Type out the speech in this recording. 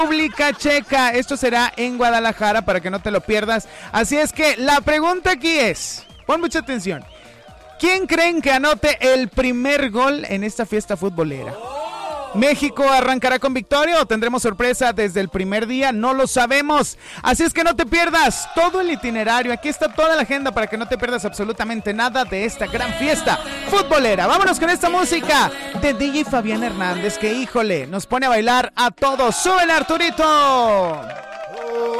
República Checa. Esto será en Guadalajara para que no te lo pierdas. Así es que la pregunta aquí es, pon mucha atención, ¿quién creen que anote el primer gol en esta fiesta futbolera? ¿México arrancará con victoria o tendremos sorpresa desde el primer día? No lo sabemos. Así es que no te pierdas todo el itinerario. Aquí está toda la agenda para que no te pierdas absolutamente nada de esta gran fiesta futbolera. Vámonos con esta música de DJ Fabián Hernández que, híjole, nos pone a bailar a todos. ¡Súbele, Arturito!